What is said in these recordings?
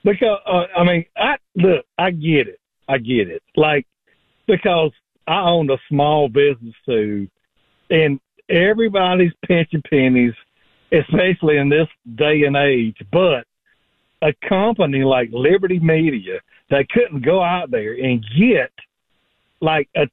Because I get it. Like, because I own a small business too, and everybody's pinching pennies, especially in this day and age. But a company like Liberty Media, that couldn't go out there and get like a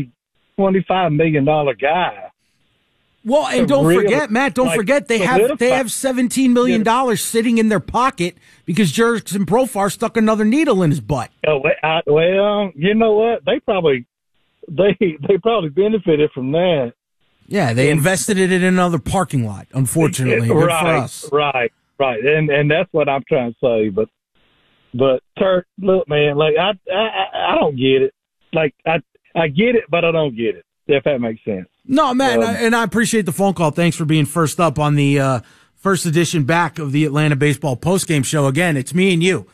$25 million guy. Well, and don't forget, Matt, they have $17 million sitting in their pocket because Jurickson Profar stuck another needle in his butt. Well, you know what? They probably benefited from that. Yeah, they invested it in another parking lot, unfortunately. Good for us. Right. And that's what I'm trying to say. But Turk, look, man, like I don't get it. Like I get it, but I don't get it, if that makes sense. No, Matt, and I appreciate the phone call. Thanks for being first up on the first edition back of the Atlanta Baseball postgame show. Again, it's me and you,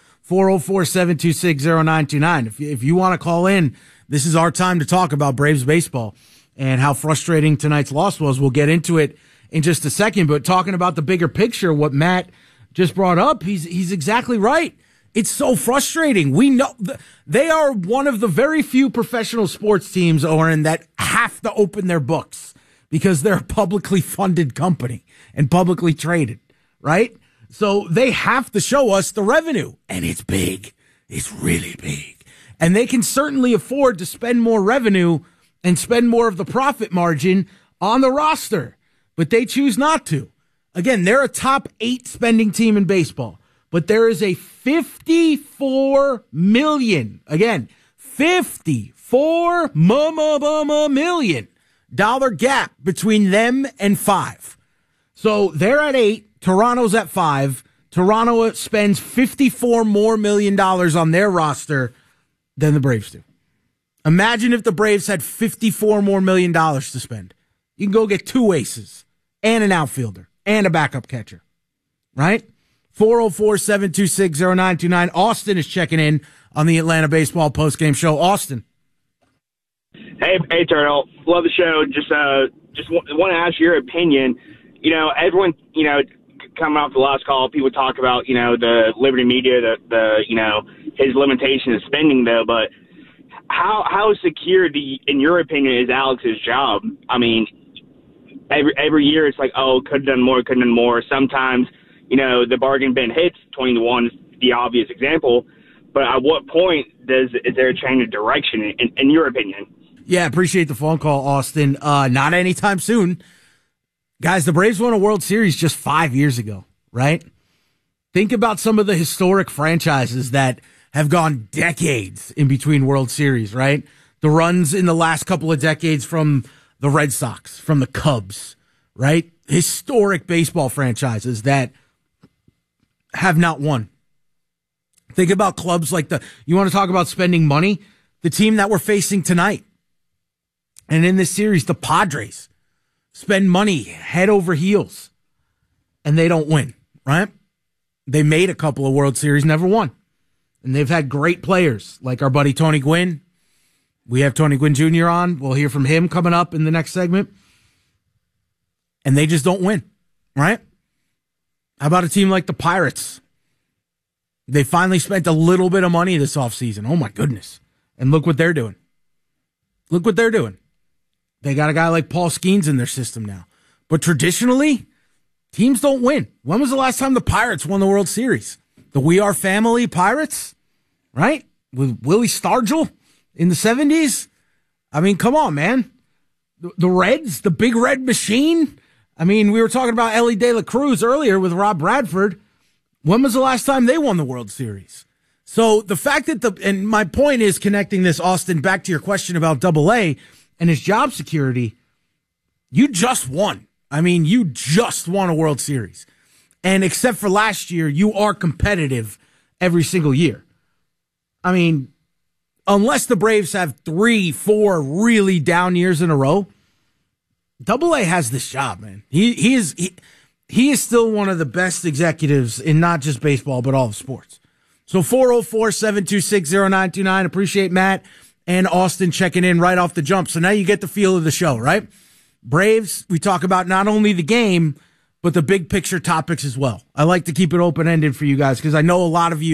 404-726-0929. If you want to call in, this is our time to talk about Braves baseball and how frustrating tonight's loss was. We'll get into it in just a second, but talking about the bigger picture, what Matt just brought up, he's exactly right. It's so frustrating. We know they are one of the very few professional sports teams, Oren, that have to open their books because they're a publicly funded company and publicly traded, right? So they have to show us the revenue, and it's big. It's really big. And they can certainly afford to spend more revenue and spend more of the profit margin on the roster, but they choose not to. Again, they're a top 8 spending team in baseball. But there is a $54 million, again, $54 million gap between them and 5. So they're at 8. Toronto's at 5. Toronto spends $54 more million on their roster than the Braves do. Imagine if the Braves had $54 more million to spend. You can go get 2 aces and an outfielder and a backup catcher, right? 404-726-0929. Austin is checking in on the Atlanta Baseball postgame show. Austin. Hey, Turtle. Love the show. Just want to ask your opinion. You know, everyone, coming off the last call, people talk about, the Liberty Media, his limitation of spending, though. But how secure, in your opinion, is Alex's job? I mean, every year it's like, could have done more. Sometimes, the bargain bin hits. 20-1 is the obvious example. But at what point is there a change of direction, in your opinion? Yeah, appreciate the phone call, Austin. Not anytime soon. Guys, the Braves won a World Series just 5 years ago, right? Think about some of the historic franchises that have gone decades in between World Series, right? The runs in the last couple of decades from the Red Sox, from the Cubs, right? Historic baseball franchises that have not won. Think about clubs like you want to talk about spending money? The team that we're facing tonight. And in this series, the Padres spend money head over heels and they don't win, right? They made a couple of World Series, never won. And they've had great players like our buddy Tony Gwynn. We have Tony Gwynn Jr. on. We'll hear from him coming up in the next segment. And they just don't win, right? How about a team like the Pirates? They finally spent a little bit of money this offseason. Oh, my goodness. And look what they're doing. Look what they're doing. They got a guy like Paul Skeens in their system now. But traditionally, teams don't win. When was the last time the Pirates won the World Series? The We Are Family Pirates, right? With Willie Stargell in the 70s. I mean, come on, man. The Reds, the Big Red Machine. I mean, we were talking about Ellie De La Cruz earlier with Rob Bradford. When was the last time they won the World Series? So the fact that and my point is connecting this, Austin, back to your question about Double-A and his job security. You just won. I mean, you just won a World Series. And except for last year, you are competitive every single year. I mean, unless the Braves have 3-4 really down years in a row, Double-A has this job, man. He is still one of the best executives in not just baseball, but all of sports. So 404-726-0929. Appreciate Matt and Austin checking in right off the jump. So now you get the feel of the show, right? Braves, we talk about not only the game, but the big picture topics as well. I like to keep it open-ended for you guys because I know a lot of you